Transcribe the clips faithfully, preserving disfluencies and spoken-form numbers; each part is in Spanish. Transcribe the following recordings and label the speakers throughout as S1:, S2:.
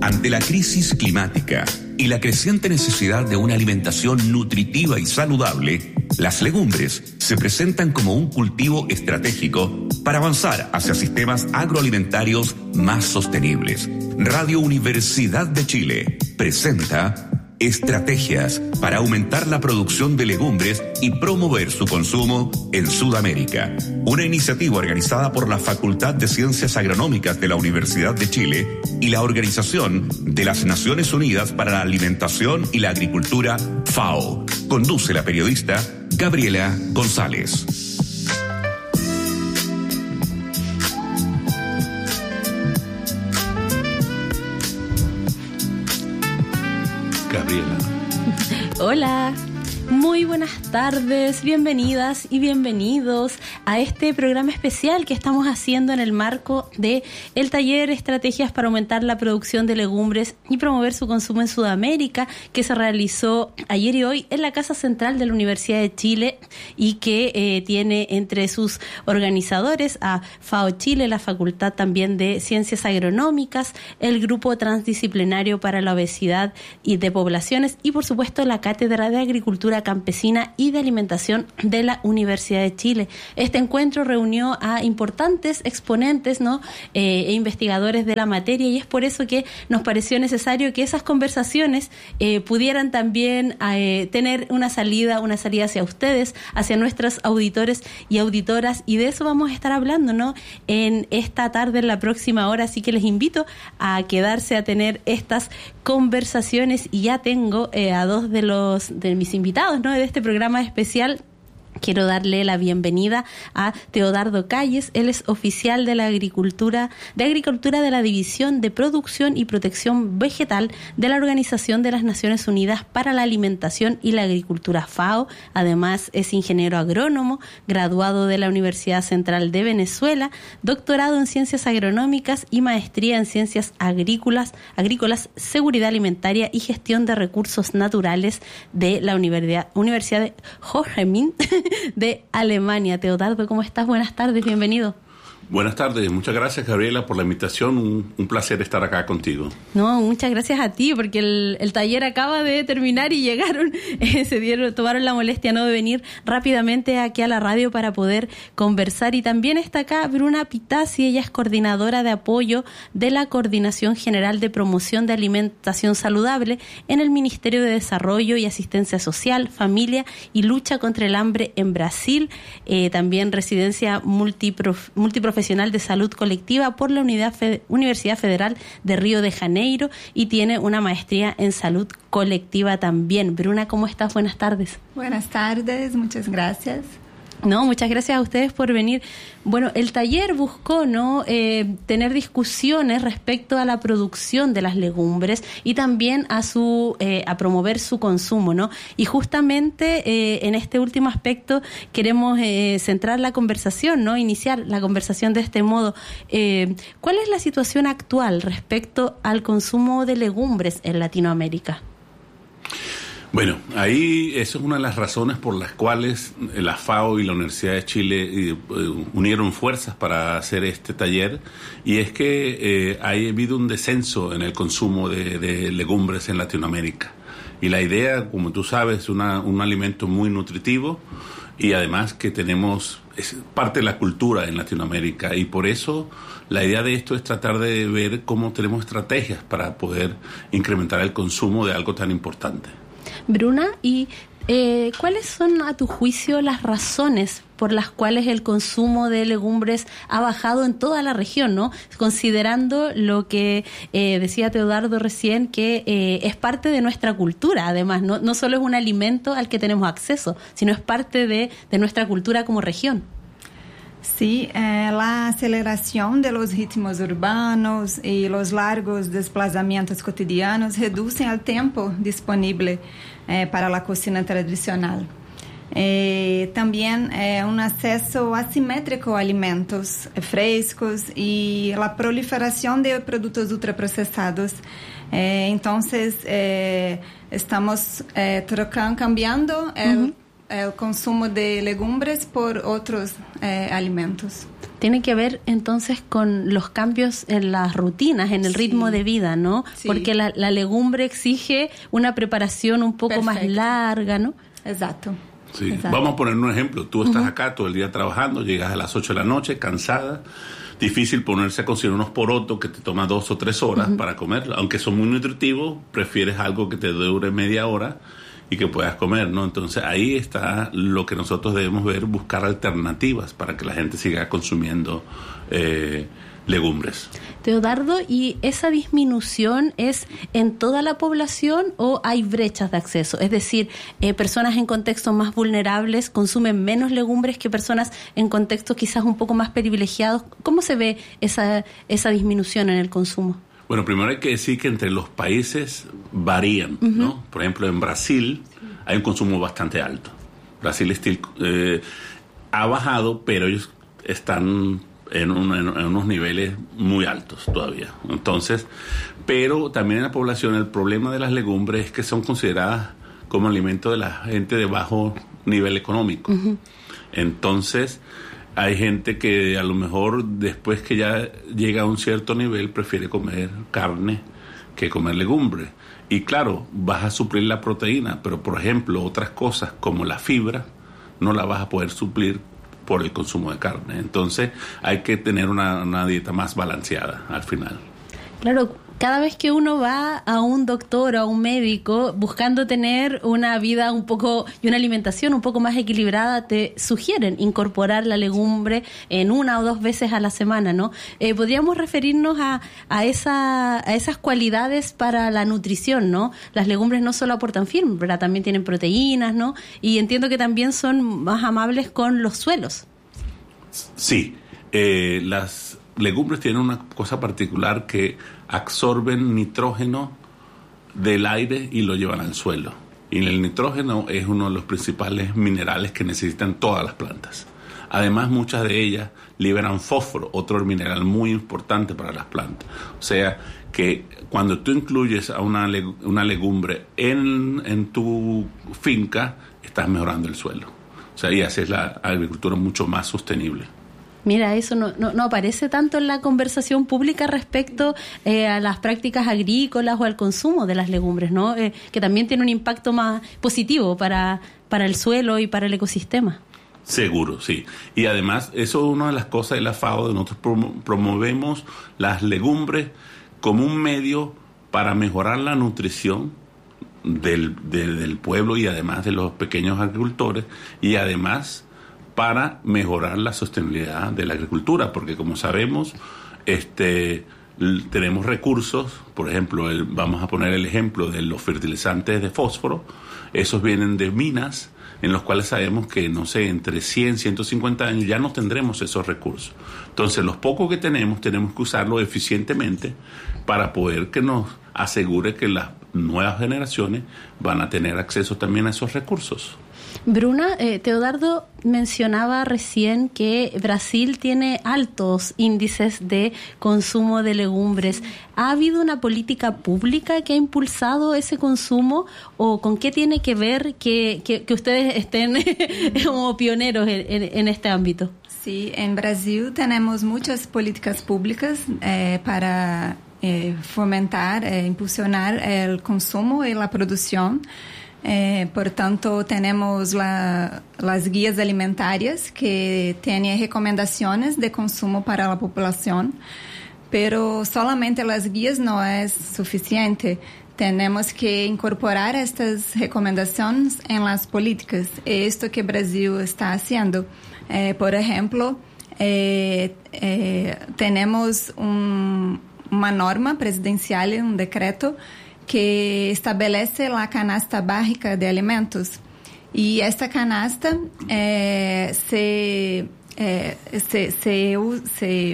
S1: Ante la crisis climática y la creciente necesidad de una alimentación nutritiva y saludable, las legumbres se presentan como un cultivo estratégico para avanzar hacia sistemas agroalimentarios más sostenibles. Radio Universidad de Chile presenta Estrategias para aumentar la producción de legumbres y promover su consumo en Sudamérica. Una iniciativa organizada por la Facultad de Ciencias Agronómicas de la Universidad de Chile y la Organización de las Naciones Unidas para la Alimentación y la Agricultura, FAO. Conduce la periodista Gabriela González.
S2: Gabriela.
S3: Hola, muy buenas tardes, bienvenidas y bienvenidos a este programa especial que estamos haciendo en el marco de el taller Estrategias para aumentar la producción de legumbres y promover su consumo en Sudamérica, que se realizó ayer y hoy en la Casa Central de la Universidad de Chile y que eh, tiene entre sus organizadores a FAO Chile, la Facultad también de Ciencias Agronómicas, el Grupo Transdisciplinario para la Obesidad y de Poblaciones y por supuesto la Cátedra de Agricultura Campesina y de Alimentación de la Universidad de Chile. Este encuentro reunió a importantes exponentes, ¿no? eh, e investigadores de la materia, y es por eso que nos pareció necesario que esas conversaciones eh, pudieran también eh, tener una salida, una salida hacia ustedes, hacia nuestros auditores y auditoras, y de eso vamos a estar hablando, ¿no? En esta tarde, en la próxima hora, así que les invito a quedarse a tener estas conversaciones, y ya tengo eh, a dos de los de mis invitados, ¿no? De este programa especial. Quiero darle la bienvenida a Teodardo Calles. Él es oficial de la agricultura, de agricultura de la División de Producción y Protección Vegetal de la Organización de las Naciones Unidas para la Alimentación y la Agricultura, FAO. Además, es ingeniero agrónomo, graduado de la Universidad Central de Venezuela, doctorado en Ciencias Agronómicas y maestría en Ciencias Agrícolas, agrícolas, Seguridad Alimentaria y Gestión de Recursos Naturales de la Universidad, Universidad de Hohenheim de Alemania. Teodardo, ¿cómo estás? Buenas tardes, bienvenido.
S2: Buenas tardes, muchas gracias Gabriela por la invitación, un, un placer estar acá contigo.
S3: No, muchas gracias a ti, porque el, el taller acaba de terminar y llegaron, eh, se dieron, tomaron la molestia, ¿no?, de venir rápidamente aquí a la radio para poder conversar. Y también está acá Bruna Pitazzi, ella es coordinadora de apoyo de la Coordinación General de Promoción de Alimentación Saludable en el Ministerio de Desarrollo y Asistencia Social, Familia y Lucha contra el Hambre en Brasil, eh, también residencia multiprof, multiprofesional profesional de salud colectiva por la Unidad Fe- Universidad Federal de Río de Janeiro y tiene una maestría en salud colectiva también. Bruna, ¿cómo estás? Buenas tardes.
S4: Buenas tardes, muchas gracias.
S3: No, muchas gracias a ustedes por venir. Bueno, el taller buscó, ¿no?, eh, tener discusiones respecto a la producción de las legumbres y también a su eh, a promover su consumo, ¿no? Y justamente eh, en este último aspecto queremos eh, centrar la conversación, ¿no? Iniciar la conversación de este modo. Eh, ¿Cuál es la situación actual respecto al consumo de legumbres en Latinoamérica?
S2: Bueno, ahí eso es una de las razones por las cuales la FAO y la Universidad de Chile eh, unieron fuerzas para hacer este taller, y es que eh, ha habido un descenso en el consumo de, de legumbres en Latinoamérica. Y la idea, como tú sabes, es una, un alimento muy nutritivo y además que tenemos, es parte de la cultura en Latinoamérica, y por eso la idea de esto es tratar de ver cómo tenemos estrategias para poder incrementar el consumo de algo tan importante.
S3: Bruna, ¿y eh, cuáles son, a tu juicio, las razones por las cuales el consumo de legumbres ha bajado en toda la región, ¿no? Considerando lo que eh, decía Teodardo recién, que eh, es parte de nuestra cultura, además, ¿no? No solo es un alimento al que tenemos acceso, sino es parte de, de nuestra cultura como región.
S4: Sí, eh, la aceleración de los ritmos urbanos y los largos desplazamientos cotidianos reducen el tiempo disponible eh, para la cocina tradicional. Eh, también eh, un acceso asimétrico a alimentos frescos y la proliferación de productos ultraprocesados. Eh, entonces, eh, estamos eh, trocando, cambiando el... Uh-huh. el consumo de legumbres por otros eh, alimentos.
S3: Tiene que ver entonces con los cambios en las rutinas, en el sí. ritmo de vida, ¿no? Sí. Porque la, la legumbre exige una preparación un poco Perfecto. más larga, ¿no?
S4: Exacto.
S2: Sí.
S4: Exacto.
S2: Vamos a poner un ejemplo. Tú estás uh-huh. acá todo el día trabajando, llegas a las ocho de la noche, cansada, difícil ponerse a cocinar unos porotos que te toma dos o tres horas uh-huh. para comer. Aunque son muy nutritivos, prefieres algo que te dure media hora y que puedas comer, ¿no? Entonces ahí está lo que nosotros debemos ver, buscar alternativas para que la gente siga consumiendo eh, legumbres.
S3: Teodardo, ¿y esa disminución es en toda la población o hay brechas de acceso? Es decir, eh, personas en contextos más vulnerables consumen menos legumbres que personas en contextos quizás un poco más privilegiados. ¿Cómo se ve esa, esa disminución en el consumo?
S2: Bueno, primero hay que decir que entre los países varían, uh-huh. ¿no? Por ejemplo, en Brasil sí. hay un consumo bastante alto. Brasil still, eh, ha bajado, pero ellos están en, un, en, en unos niveles muy altos todavía. Entonces, pero también en la población el problema de las legumbres es que son consideradas como alimento de la gente de bajo nivel económico. Uh-huh. Entonces, hay gente que a lo mejor después que ya llega a un cierto nivel prefiere comer carne que comer legumbre. Y claro, vas a suplir la proteína, pero por ejemplo otras cosas como la fibra no la vas a poder suplir por el consumo de carne. Entonces hay que tener una, una dieta más balanceada al final.
S3: Claro, cada vez que uno va a un doctor o a un médico buscando tener una vida un poco y una alimentación un poco más equilibrada, te sugieren incorporar la legumbre en una o dos veces a la semana, ¿no? Eh, podríamos referirnos a, a, esa, a esas cualidades para la nutrición, ¿no? Las legumbres no solo aportan fibra, también tienen proteínas, ¿no? Y entiendo que también son más amables con los suelos.
S2: Sí, eh, las legumbres tienen una cosa particular que absorben nitrógeno del aire y lo llevan al suelo. Y el nitrógeno es uno de los principales minerales que necesitan todas las plantas. Además, muchas de ellas liberan fósforo, otro mineral muy importante para las plantas. O sea, que cuando tú incluyes a una, leg- una legumbre en, en tu finca, estás mejorando el suelo. O sea, y haces la agricultura mucho más sostenible.
S3: Mira, eso no, no, no aparece tanto en la conversación pública respecto eh, a las prácticas agrícolas o al consumo de las legumbres, ¿no? Eh, que también tiene un impacto más positivo para, para el suelo y para el ecosistema.
S2: Seguro, sí. Y además, eso es una de las cosas de la FAO, de nosotros prom- promovemos las legumbres como un medio para mejorar la nutrición del, del, del pueblo y además de los pequeños agricultores, y además para mejorar la sostenibilidad de la agricultura, porque como sabemos, este, tenemos recursos, por ejemplo, el, vamos a poner el ejemplo de los fertilizantes de fósforo, esos vienen de minas, en los cuales sabemos que, no sé, entre cien, ciento cincuenta años ya no tendremos esos recursos. Entonces, los pocos que tenemos, tenemos que usarlos eficientemente para poder que nos asegure que las nuevas generaciones van a tener acceso también a esos recursos.
S3: Bruna, eh, Teodardo mencionaba recién que Brasil tiene altos índices de consumo de legumbres. ¿Ha habido una política pública que ha impulsado ese consumo o con qué tiene que ver que, que, que ustedes estén como pioneros en, en, en este ámbito?
S4: Sí, en Brasil tenemos muchas políticas públicas eh, para eh, fomentar, eh, impulsionar el consumo y la producción. Eh, por tanto, tenemos la, las guías alimentarias que tienen recomendaciones de consumo para la población, pero solamente las guías no es suficiente. Tenemos que incorporar estas recomendaciones en las políticas. Esto que Brasil está haciendo. Eh, por ejemplo, eh, eh, tenemos un, una norma presidencial, un decreto, que estabelece la canasta básica de alimentos. Y esta canasta eh, se, eh, se, se, se,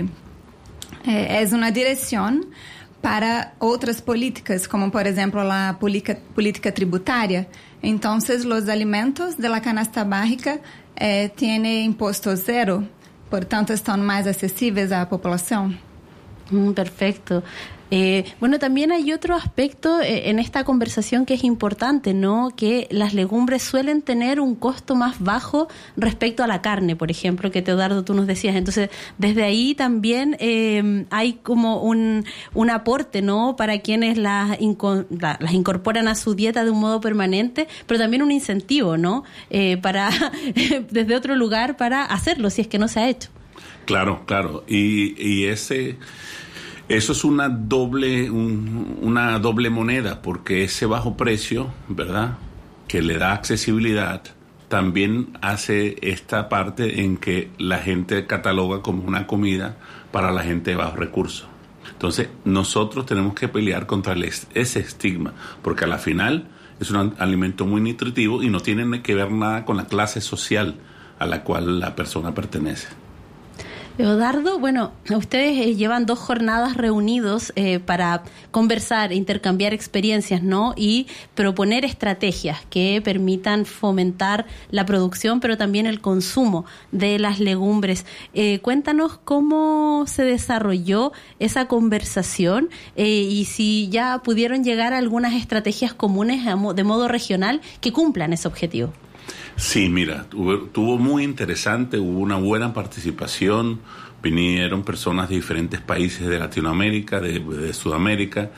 S4: eh, es una dirección para otras políticas, como por ejemplo la política, política tributaria. Entonces, los alimentos de la canasta básica eh, tienen impuesto cero, por tanto, están más accesibles a la población.
S3: Mm, perfecto. Eh, bueno, también hay otro aspecto eh, en esta conversación que es importante, ¿no? Que las legumbres suelen tener un costo más bajo respecto a la carne, por ejemplo, que Teodardo tú nos decías. Entonces, desde ahí también eh, hay como un, un aporte, ¿no? Para quienes las, inco- la, las incorporan a su dieta de un modo permanente, pero también un incentivo, ¿no? Eh, para desde otro lugar para hacerlo, si es que no se ha hecho.
S2: Claro, claro. Y, y ese, eso es una doble, un, una doble moneda, porque ese bajo precio, ¿verdad?, que le da accesibilidad, también hace esta parte en que la gente cataloga como una comida para la gente de bajos recursos. Entonces, nosotros tenemos que pelear contra el, ese estigma, porque a la final es un alimento muy nutritivo y no tiene que ver nada con la clase social a la cual la persona pertenece.
S3: Teodardo, bueno, ustedes eh, llevan dos jornadas reunidos eh, para conversar, intercambiar experiencias, ¿no? Y proponer estrategias que permitan fomentar la producción, pero también el consumo de las legumbres. Eh, cuéntanos cómo se desarrolló esa conversación eh, y si ya pudieron llegar a algunas estrategias comunes de modo regional que cumplan ese objetivo.
S2: Sí, mira, tuvo muy interesante, hubo una buena participación, vinieron personas de diferentes países de Latinoamérica, de, de Sudamérica,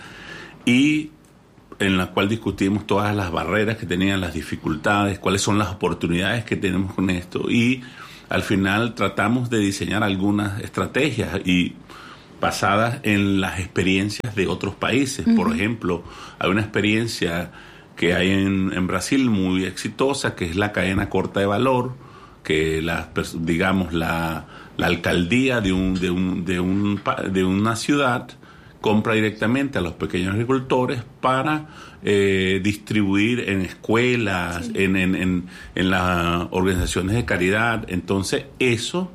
S2: y en la cual discutimos todas las barreras que tenían, las dificultades, cuáles son las oportunidades que tenemos con esto, y al final tratamos de diseñar algunas estrategias y basadas en las experiencias de otros países. Uh-huh. Por ejemplo, hay una experiencia que hay en, en Brasil muy exitosa, que es la cadena corta de valor, que la, digamos la, la alcaldía de un, de un, de un, de una ciudad compra directamente a los pequeños agricultores para eh, distribuir en escuelas, sí. en, en, en, en las organizaciones de caridad. Entonces eso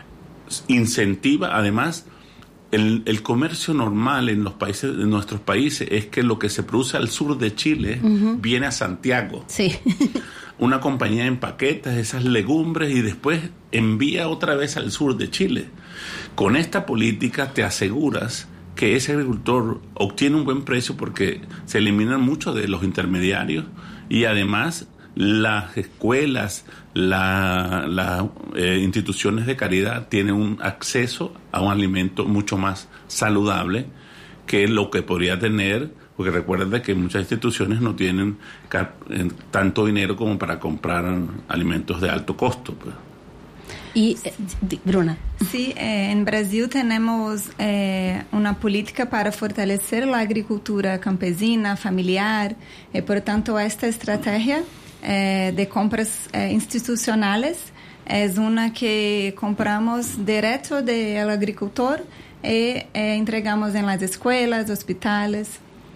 S2: incentiva además. El, el comercio normal en los países, en nuestros países, es que lo que se produce al sur de Chile uh-huh. viene a Santiago.
S3: Sí.
S2: Una compañía empaqueta esas legumbres y después envía otra vez al sur de Chile. Con esta política te aseguras que ese agricultor obtiene un buen precio porque se eliminan muchos de los intermediarios y además las escuelas, las la, eh, instituciones de caridad tienen un acceso a un alimento mucho más saludable que lo que podría tener, porque recuerden que muchas instituciones no tienen ca- tanto dinero como para comprar alimentos de alto costo, pues.
S3: Y, eh, Bruna.
S4: Sí, eh, en Brasil tenemos eh, una política para fortalecer la agricultura campesina, familiar, y por tanto esta estrategia Eh, de compras eh, institucionales es una que compramos directo del agricultor y eh, entregamos en las escuelas, hospitales.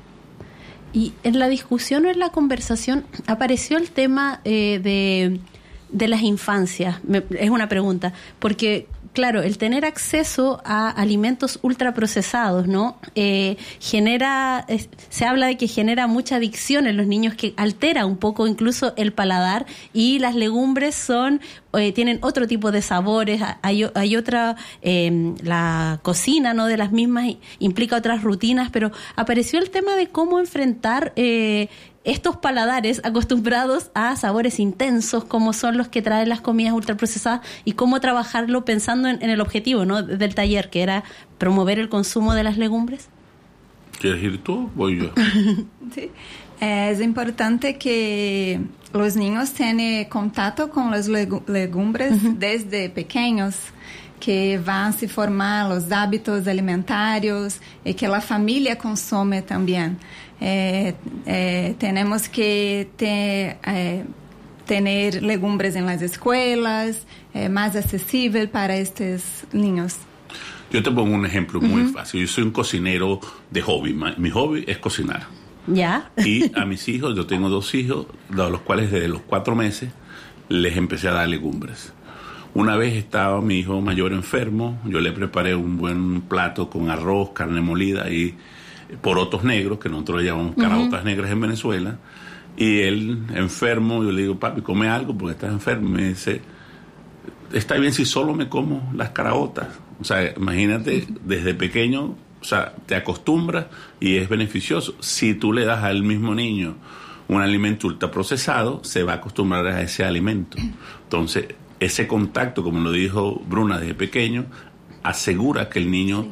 S3: Y en la discusión o en la conversación apareció el tema eh, de, de las infancias. Me, es una pregunta, porque claro, el tener acceso a alimentos ultraprocesados, ¿no? Eh, genera, eh, se habla de que genera mucha adicción en los niños, que altera un poco incluso el paladar, y las legumbres son, eh, tienen otro tipo de sabores, hay, hay otra, eh, la cocina, ¿no? De las mismas implica otras rutinas, pero apareció el tema de cómo enfrentar eh, estos paladares acostumbrados a sabores intensos como son los que traen las comidas ultraprocesadas y cómo trabajarlo pensando en, en el objetivo, ¿no? del taller, que era promover el consumo de las legumbres.
S2: ¿Quieres ir tú? Voy yo.
S4: Sí. Es importante que los niños tengan contacto con las legu- legumbres uh-huh. desde pequeños, que van a se formar los hábitos alimentarios y que la familia consome también. Eh, eh, tenemos que te, eh, tener legumbres en las escuelas, eh, más accesible para estos niños.
S2: Yo te pongo un ejemplo muy uh-huh. fácil. Yo soy un cocinero de hobby. Mi hobby es cocinar.
S3: ¿Ya?
S2: Y a mis hijos, yo tengo dos hijos, a los cuales desde los cuatro meses les empecé a dar legumbres. Una vez estaba mi hijo mayor enfermo, yo le preparé un buen plato con arroz, carne molida y porotos negros, que nosotros le llamamos caraotas uh-huh. negras en Venezuela, y él enfermo, yo le digo, papi, come algo porque estás enfermo. Me dice, está bien si solo me como las caraotas. O sea, imagínate, desde pequeño O sea, te acostumbras y es beneficioso. Si tú le das al mismo niño un alimento ultraprocesado, se va a acostumbrar a ese alimento. Entonces, ese contacto, como lo dijo Bruna desde pequeño, asegura que el niño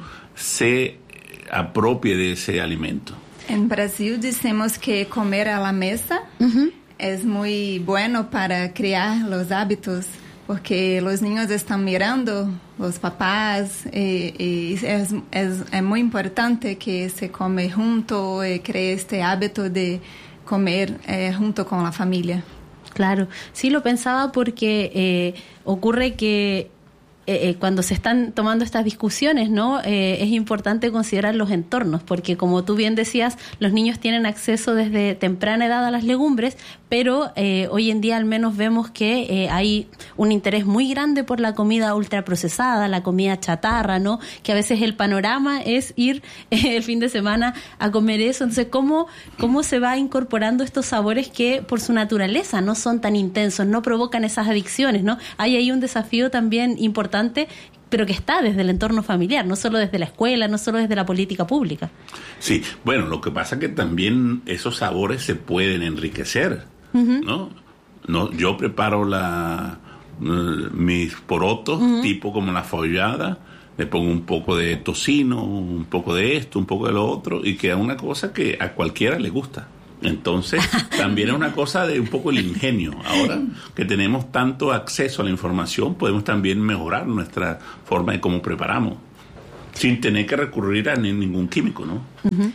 S2: se apropie de ese alimento.
S4: En Brasil decimos que comer a la mesa uh-huh. es muy bueno para crear los hábitos, porque los niños están mirando los papás y, y es, es, es muy importante que se come junto y cree este hábito de comer eh, junto con la familia.
S3: Claro, sí lo pensaba porque eh, ocurre que Eh, eh, cuando se están tomando estas discusiones, ¿no? Eh, es importante considerar los entornos, porque como tú bien decías, los niños tienen acceso desde temprana edad a las legumbres, pero eh, hoy en día al menos vemos que eh, hay un interés muy grande por la comida ultraprocesada, la comida chatarra, ¿no? Que a veces el panorama es ir eh, el fin de semana a comer eso. Entonces, ¿cómo, cómo se va incorporando estos sabores que por su naturaleza no son tan intensos, no provocan esas adicciones, ¿no? Hay ahí un desafío también importante, pero que está desde el entorno familiar, no solo desde la escuela, no solo desde la política pública.
S2: Sí, bueno, lo que pasa es que también esos sabores se pueden enriquecer, uh-huh. ¿no? No, yo preparo la uh, mis porotos, uh-huh. tipo como la follada, le pongo un poco de tocino, un poco de esto, un poco de lo otro, y queda una cosa que a cualquiera le gusta. Entonces, también es una cosa de un poco el ingenio. Ahora que tenemos tanto acceso a la información, podemos también mejorar nuestra forma de cómo preparamos, sin tener que recurrir a ningún químico, ¿no?
S4: Uh-huh.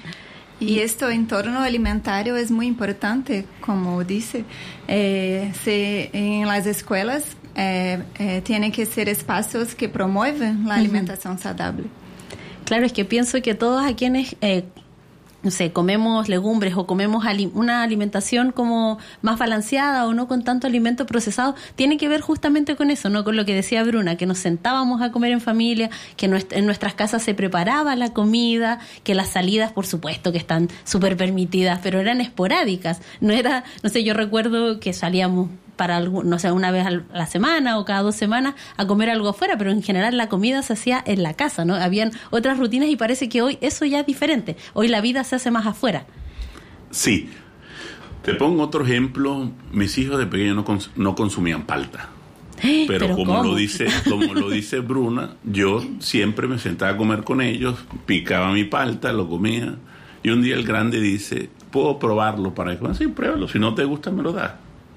S4: Y este entorno alimentario es muy importante, como dice. Eh, se, en las escuelas eh, eh, tienen que ser espacios que promueven la alimentación uh-huh. saludable.
S3: Claro, es que pienso que todos a quienes... Eh, no sé, comemos legumbres o comemos ali- una alimentación como más balanceada o no con tanto alimento procesado, tiene que ver justamente con eso, ¿no? Con lo que decía Bruna, que nos sentábamos a comer en familia, que nuest- en nuestras casas se preparaba la comida, que las salidas, por supuesto, que están súper permitidas, pero eran esporádicas. No era, no sé, yo recuerdo que salíamos para algo, no sé, una vez a la semana o cada dos semanas a comer algo afuera, pero en general la comida se hacía en la casa, ¿no? Habían otras rutinas y parece que hoy eso ya es diferente. Hoy la vida se hace más afuera.
S2: Sí. Te pongo otro ejemplo. Mis hijos de pequeño no, cons- no consumían palta. Pero, pero como ¿cómo? lo dice como lo dice Bruna, yo siempre me sentaba a comer con ellos, picaba mi palta, lo comía, y un día el grande dice, ¿puedo probarlo para eso? Sí, pruébalo, si no te gusta me lo das.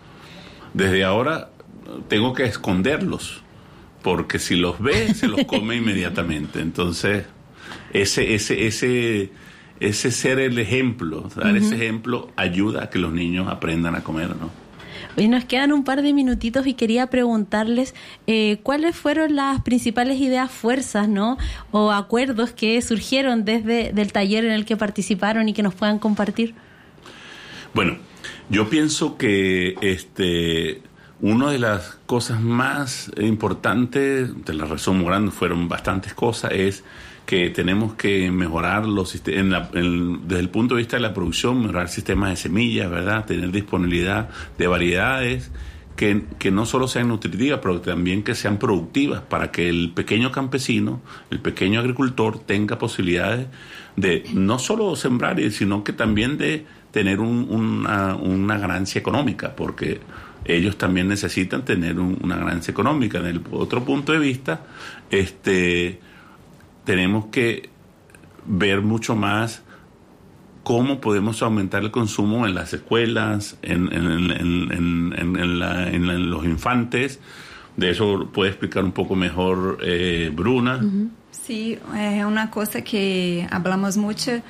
S2: Desde ahora tengo que esconderlos, porque si los ve, se los come inmediatamente. Entonces, ese, ese, ese, ese ser el ejemplo, dar uh-huh. ese ejemplo ayuda a que los niños aprendan a comer, ¿no?
S3: Hoy nos quedan un par de minutitos y quería preguntarles eh, cuáles fueron las principales ideas, fuerzas, ¿no? O acuerdos que surgieron desde del taller en el que participaron y que nos puedan compartir.
S2: Bueno, yo pienso que este una de las cosas más importantes, te las resumo grande, fueron bastantes cosas, es que tenemos que mejorar los en la, en, desde el punto de vista de la producción, mejorar sistemas de semillas, ¿verdad? Tener disponibilidad de variedades que, que no solo sean nutritivas, pero también que sean productivas, para que el pequeño campesino, el pequeño agricultor tenga posibilidades de no solo sembrar, sino que también de tener un, una, una ganancia económica, porque ellos también necesitan tener un, una ganancia económica. En el otro punto de vista, este, tenemos que ver mucho más cómo podemos aumentar el consumo en las escuelas, en, en, en, en, en, en, la, en, la, en los infantes. De eso puede explicar un poco mejor eh, Bruna.
S4: Uh-huh. Sí, es una cosa que hablamos mucho.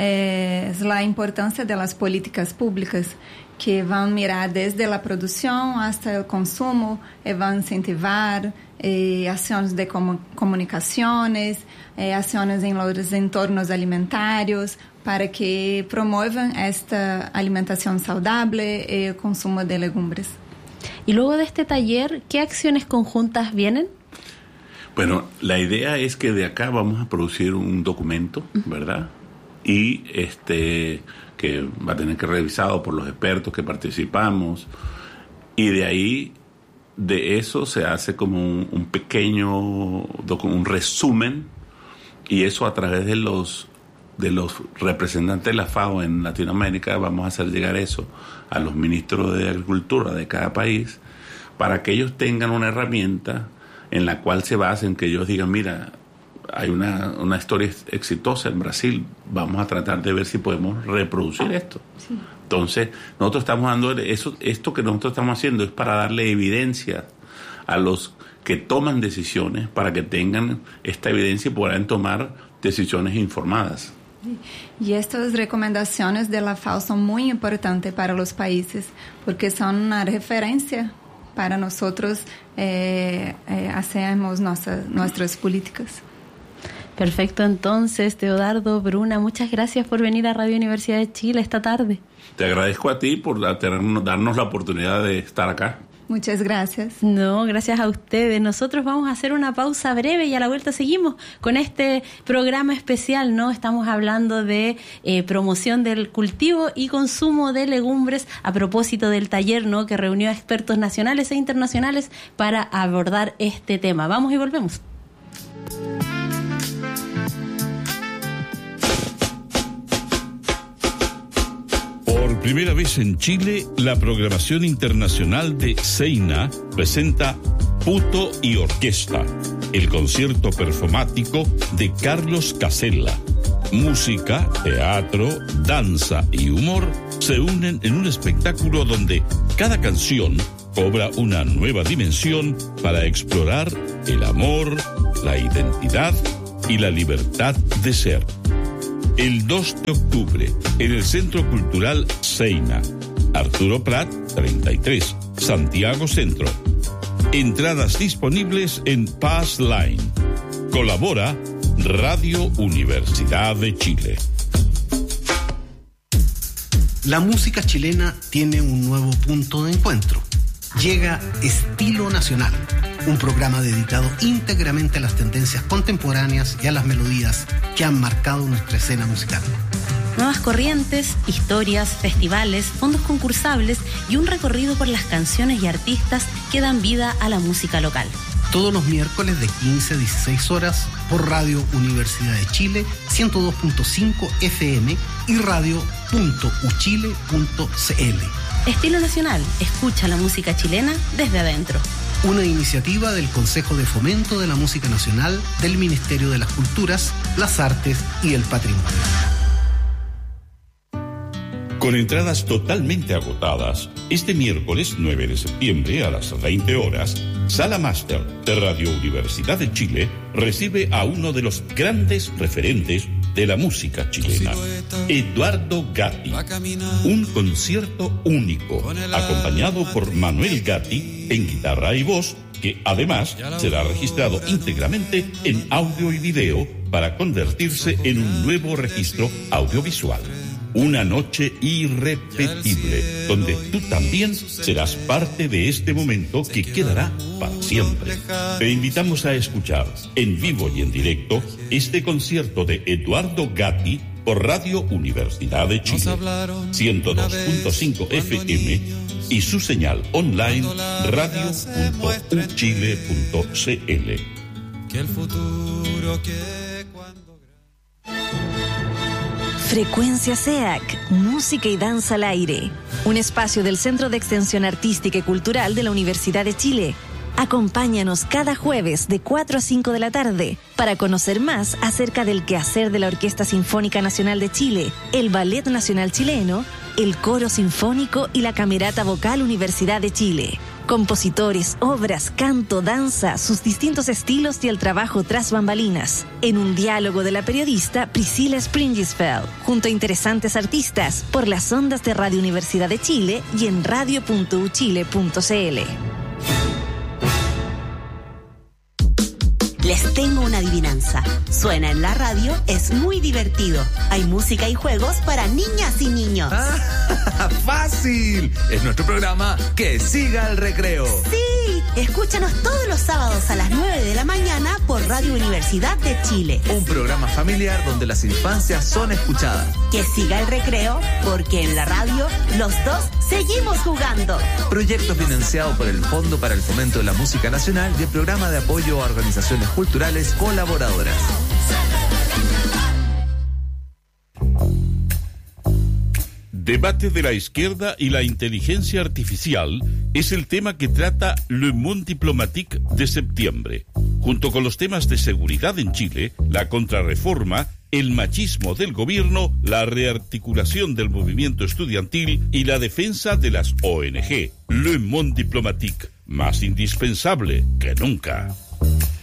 S4: Es la importancia de las políticas públicas que van a mirar desde la producción hasta el consumo y van a incentivar eh, acciones de comu- comunicaciones, eh, acciones en los entornos alimentarios para que promuevan esta alimentación saludable y el consumo de legumbres.
S3: Y luego de este taller, ¿qué acciones conjuntas vienen?
S2: Bueno, la idea es que de acá vamos a producir un documento, ¿verdad? Y este que va a tener que ser revisado por los expertos que participamos, y de ahí, de eso se hace como un, un pequeño docu- un resumen, y eso a través de los de los representantes de la FAO en Latinoamérica, vamos a hacer llegar eso a los ministros de Agricultura de cada país, para que ellos tengan una herramienta en la cual se basen, que ellos digan, mira, hay una, una historia exitosa en Brasil, vamos a tratar de ver si podemos reproducir esto. Sí. Entonces, nosotros estamos dando, eso, esto que nosotros estamos haciendo es para darle evidencia a los que toman decisiones, para que tengan esta evidencia y puedan tomar decisiones informadas.
S4: Y estas recomendaciones de la FAO son muy importantes para los países, porque son una referencia para nosotros eh, eh, hacemos nuestras, nuestras políticas.
S3: Perfecto, entonces, Teodardo, Bruna, muchas gracias por venir a Radio Universidad de Chile esta tarde. Te
S2: agradezco a ti por darnos, darnos la oportunidad de estar acá.
S4: Muchas gracias.
S3: No, gracias a ustedes. Nosotros vamos a hacer una pausa breve y a la vuelta seguimos con este programa especial, ¿no? Estamos hablando de eh, promoción del cultivo y consumo de legumbres a propósito del taller, ¿no?, que reunió a expertos nacionales e internacionales para abordar este tema. Vamos y volvemos.
S5: Por primera vez en Chile, la programación internacional de Seina presenta Puto y Orquesta, el concierto performático de Carlos Casella. Música, teatro, danza y humor se unen en un espectáculo donde cada canción cobra una nueva dimensión para explorar el amor, la identidad y la libertad de ser. El dos de octubre, en el Centro Cultural Seina, Arturo Prat, treinta y tres, Santiago Centro. Entradas disponibles en Pass Line. Colabora Radio Universidad de Chile.
S6: La música chilena tiene un nuevo punto de encuentro. Llega Estilo Nacional, un programa dedicado íntegramente a las tendencias contemporáneas y a las melodías que han marcado nuestra escena musical.
S3: Nuevas corrientes, historias, festivales, fondos concursables y un recorrido por las canciones y artistas que dan vida a la música local.
S6: Todos los miércoles de quince a dieciséis horas por Radio Universidad de Chile, ciento dos punto cinco F M y radio punto u chile punto c l.
S3: Estilo Nacional, escucha la música chilena desde adentro.
S6: Una iniciativa del Consejo de Fomento de la Música Nacional del Ministerio de las Culturas, las Artes y el Patrimonio.
S5: Con entradas totalmente agotadas, este miércoles nueve de septiembre a las veinte horas, Sala Máster de Radio Universidad de Chile recibe a uno de los grandes referentes de la música chilena, Eduardo Gatti. Un concierto único, acompañado por Manuel Gatti en guitarra y voz, que además será registrado íntegramente en audio y video para convertirse en un nuevo registro audiovisual. Una noche irrepetible, donde tú también serás parte de este momento que quedará para siempre. Te invitamos a escuchar en vivo y en directo este concierto de Eduardo Gatti por Radio Universidad de Chile, ciento dos punto cinco F M y su señal online radio punto u chile punto c l. Que el futuro que
S7: Frecuencia S E A C, Música y Danza al Aire. Un espacio del Centro de Extensión Artística y Cultural de la Universidad de Chile. Acompáñanos cada jueves de cuatro a cinco de la tarde para conocer más acerca del quehacer de la Orquesta Sinfónica Nacional de Chile, el Ballet Nacional Chileno, el Coro Sinfónico y la Camerata Vocal Universidad de Chile. Compositores, obras, canto, danza, sus distintos estilos y el trabajo tras bambalinas. En un diálogo de la periodista Priscilla Springisfeld, junto a interesantes artistas, por las ondas de Radio Universidad de Chile y en radio punto u chile punto c l.
S8: Les tengo una adivinanza. Suena en la radio, es muy divertido. Hay música y juegos para niñas y niños.
S9: ¡Ah! ¡Fácil! Es nuestro programa Que Siga el Recreo.
S8: ¡Sí! Escúchanos todos los sábados a las nueve de la mañana por Radio Universidad de Chile.
S9: Un programa familiar donde las infancias son escuchadas.
S8: Que siga el recreo, porque en la radio los dos seguimos jugando.
S9: Proyecto financiado por el Fondo para el Fomento de la Música Nacional y el Programa de Apoyo a Organizaciones Culturales Colaboradoras.
S5: Debate de la izquierda y la inteligencia artificial es el tema que trata Le Monde Diplomatique de septiembre, junto con los temas de seguridad en Chile, la contrarreforma, el machismo del gobierno, la rearticulación del movimiento estudiantil y la defensa de las O N G. Le Monde Diplomatique, más indispensable que nunca.